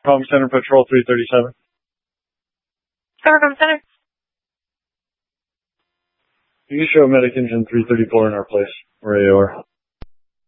Comm Center Patrol 337. Comm Center. You can show Medic Engine 334 in our place, or AOR.